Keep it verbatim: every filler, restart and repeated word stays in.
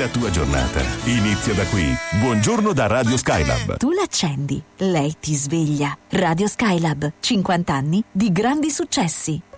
La tua giornata inizia da qui. Buongiorno da Radio Skylab. Tu l'accendi, lei ti sveglia. Radio Skylab, cinquanta anni di grandi successi.